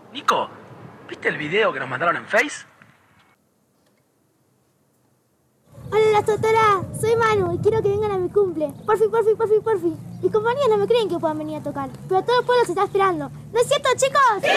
Nico, ¿viste el video que nos mandaron en Face? Hola, doctora, soy Manu y quiero que vengan a mi cumple. Porfi. Mis compañeros no me creen que puedan venir a tocar, pero todo el pueblo se está esperando. ¿No es cierto, chicos? ¡Sí!